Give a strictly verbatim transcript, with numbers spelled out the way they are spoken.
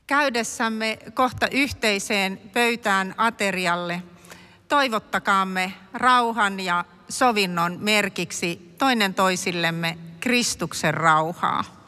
Käydessämme kohta yhteiseen pöytään aterialle, toivottakaamme rauhan ja sovinnon merkiksi toinen toisillemme Kristuksen rauhaa.